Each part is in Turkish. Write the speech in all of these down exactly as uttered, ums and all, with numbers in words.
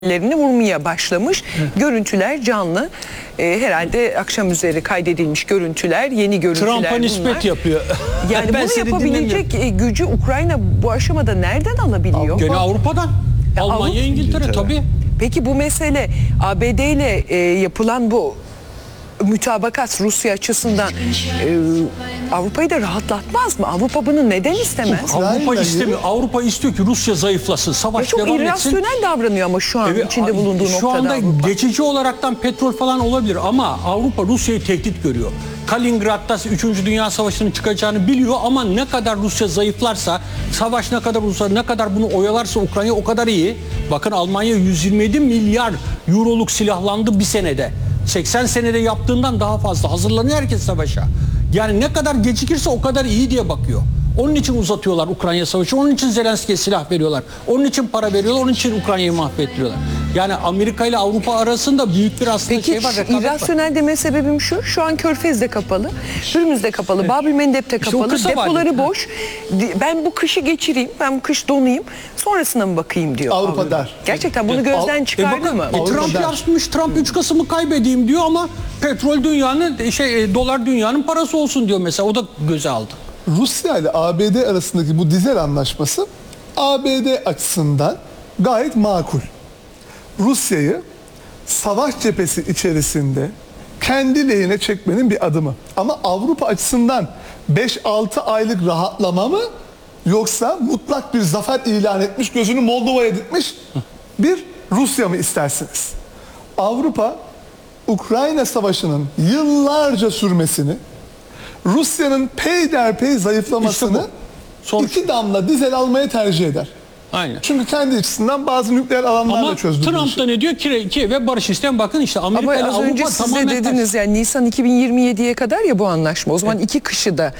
lerini vurmaya başlamış. Evet. Görüntüler canlı. E, herhalde akşam üzeri kaydedilmiş görüntüler, yeni görüntüler Trump'a nispet yapıyor. Yani bunu yapabilecek e, gücü Ukrayna bu aşamada nereden alabiliyor? Gene Avrupa'dan. E, Almanya, Avrupa, İngiltere tabii. Peki bu mesele A B D ile e, yapılan bu mütabakat Rusya açısından e, Avrupa'yı da rahatlatmaz mı? Avrupa bunu neden istemez? Avrupa istemiyor. Avrupa istiyor ki Rusya zayıflasın, savaş çok devam etsin. Çok irrasyonel davranıyor ama şu an evet, içinde bulunduğu şu noktada anda Avrupa. Geçici olaraktan petrol falan olabilir ama Avrupa Rusya'yı tehdit görüyor. Kaliningrad'da üçüncü Dünya Savaşı'nın çıkacağını biliyor ama ne kadar Rusya zayıflarsa, savaş ne kadar Rusya ne kadar bunu oyalarsa Ukrayna o kadar iyi. Bakın Almanya yüz yirmi yedi milyar euroluk silahlandı bir senede. seksen senede yaptığından daha fazla hazırlanıyor herkes savaşa. Yani ne kadar gecikirse o kadar iyi diye bakıyor. Onun için uzatıyorlar Ukrayna savaşı. Onun için Zelenski'ye silah veriyorlar. Onun için para veriyorlar. Onun için Ukrayna'yı mahvettiriyorlar. Yani Amerika ile Avrupa arasında büyük bir aslında Peki, şey var. Peki irrasyonel deme sebebim şu. Şu an Körfez de kapalı. Hürmüz de kapalı. Evet. Babül Mendeb de kapalı. İşte depoları boş. Ben bu kışı geçireyim. Ben bu kış donayım. Sonrasına mı bakayım diyor. Avrupa Avrupa der. Gerçekten bunu gözden çıkardı e bakın, mı? E, Trump yazmış. Trump üç Kasım'ı kaybedeyim diyor ama petrol dünyanın şey dolar dünyanın parası olsun diyor mesela. O da göze aldı. Rusya ile A B D arasındaki bu dizel anlaşması A B D açısından gayet makul. Rusya'yı savaş cephesi içerisinde kendi lehine çekmenin bir adımı. Ama Avrupa açısından beş altı aylık rahatlama mı yoksa mutlak bir zafer ilan etmiş, gözünü Moldova'ya dikmiş bir Rusya mı istersiniz? Avrupa Ukrayna Savaşı'nın yıllarca sürmesini, Rusya'nın peyderpey zayıflamasını işte iki damla dizel almaya tercih eder. Aynen. Çünkü kendi açısından bazı nükleer alanlarla çözdü. Ama Trump da ne diyor? Kiev'e barış isteyen bakın işte Amerika ile Avrupa Avrupa önce siz de tamamen dediniz yani Nisan iki bin yirmi yediye kadar ya bu anlaşma. O zaman evet. iki kışı da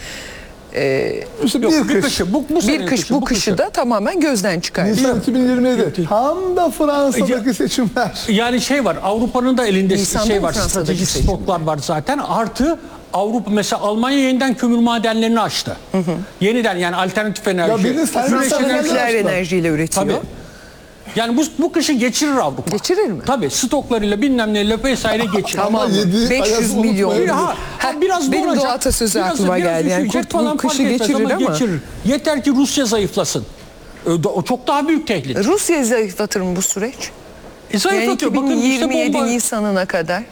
e, işte yok, bir, bir kış, kışı, bu, bu bir kış kışı, bu bu kışı, kışı da tamamen gözden çıkardı. Nisan iki bin yirmi yedi. Evet. Tam da Fransa'daki ya, seçimler. Yani şey var. Avrupa'nın da elinde Nisan'da şey var. Stratejik stoklar var zaten. Artı Avrupa mesela Almanya yeniden kömür madenlerini açtı. Hı hı. Yeniden yani alternatif enerji. Ya nükleer enerjiyle üretiyor. Tabii. Yani bu, bu kışı geçirir Avrupa. Geçirir mi? Tabii stoklarıyla bilmem neyle vesaire geçirir. Tamam. beş yüz milyon. Ha, ha, biraz benim olacak. Doğu atasözü aklıma geldi. Yani kurt bu kışı geçirir ama. Geçirir. Yeter ki Rusya zayıflasın. O çok daha büyük tehdit. Rusya zayıflatır mı bu süreç? E, zayıflatıyor. Yani iki bin yirmi yedi işte Nisan'ına kadar.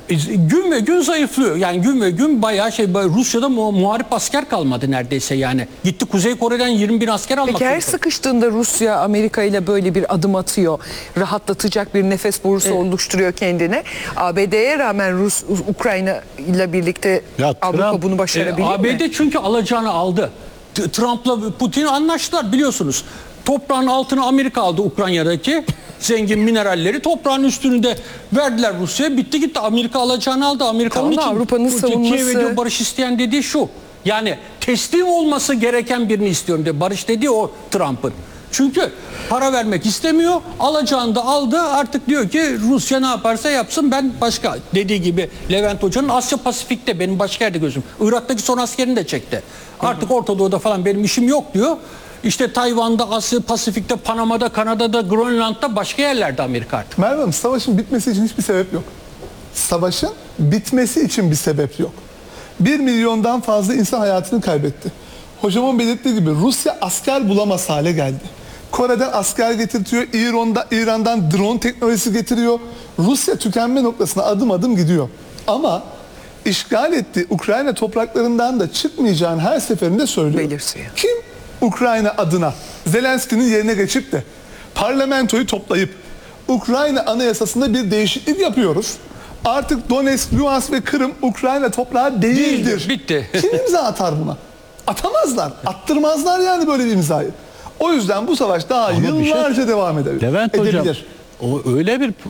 Gün ve gün zayıflıyor. Yani gün ve gün bayağı şey Rusya'da mu, muharip asker kalmadı neredeyse yani. Gitti Kuzey Kore'den yirmi bin asker almak. Peki her sıkıştığında Rusya Amerika ile böyle bir adım atıyor. Rahatlatacak bir nefes borusu evet. oluşturuyor kendine. A B D'ye rağmen Rus Ukrayna ile birlikte ya, Avrupa Trump, bunu başarabilir e, mi? A B D çünkü alacağını aldı. Trump'la Putin anlaştılar biliyorsunuz. Toprağın altını Amerika aldı Ukrayna'daki zengin mineralleri toprağın üstünde verdiler Rusya'ya, bitti gitti. Amerika alacağını aldı. Amerika tamam, onun için Avrupa'nın savunması. Kiev'e barış isteyen dediği şu. Yani teslim olması gereken birini istiyorum diye. Barış dediği o Trump'ın. Çünkü para vermek istemiyor. Alacağını da aldı. Artık diyor ki Rusya ne yaparsa yapsın. Ben başka dediği gibi Levent Hoca'nın Asya Pasifik'te benim başka yerde gözüm. Irak'taki son askerini de çekti. Artık Orta Doğu'da falan benim işim yok diyor. İşte Tayvan'da, Asya Pasifik'te, Panama'da, Kanada'da, Grönland'da başka yerlerde Amerika artık. Merve Hanım, savaşın bitmesi için hiçbir sebep yok. Savaşın bitmesi için bir sebep yok. Bir milyondan fazla insan hayatını kaybetti. Hocamın belirttiği gibi Rusya asker bulamaz hale geldi. Kore'den asker getirtiyor, İran'da, İran'dan drone teknolojisi getiriyor. Rusya tükenme noktasına adım adım gidiyor. Ama işgal ettiği Ukrayna topraklarından da çıkmayacağını her seferinde söylüyor. Belirsiyor. Kim Ukrayna adına Zelenski'nin yerine geçip de parlamentoyu toplayıp Ukrayna anayasasında bir değişiklik yapıyoruz. Artık Donetsk, Luhansk ve Kırım Ukrayna toprağı değildir. Değildir, bitti. Kim imza atar buna? Atamazlar. Attırmazlar yani böyle bir imzayı. O yüzden bu savaş daha ama yıllarca şey, devam edebilir. Levent Hocam, o öyle bir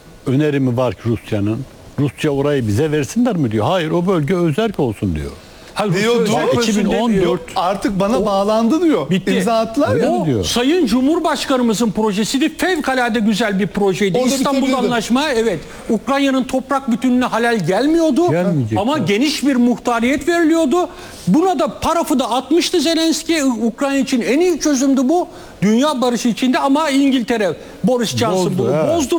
önerimi var ki Rusya'nın. Rusya orayı bize versinler mi diyor. Hayır, o bölge özerk olsun diyor. Hayır, Diyor, Rusya dur, özel- iki bin on dört Yok, artık bana bağlandı diyor. Bitti. İmza attılar ya. O diyor. Sayın Cumhurbaşkanımızın projesiydi. Fevkalade güzel bir projeydi. Orada İstanbul bitebilirdi. Anlaşma, evet. Ukrayna'nın toprak bütünlüğüne halel gelmiyordu. Gelmeyecek, Ama evet. geniş bir muhtariyet veriliyordu. Buna da parafı da atmıştı Zelenski. Ukrayna için en iyi çözümdü bu. Dünya barışı içinde ama İngiltere, Boris Johnson Bozdu, bunu evet. bozdu.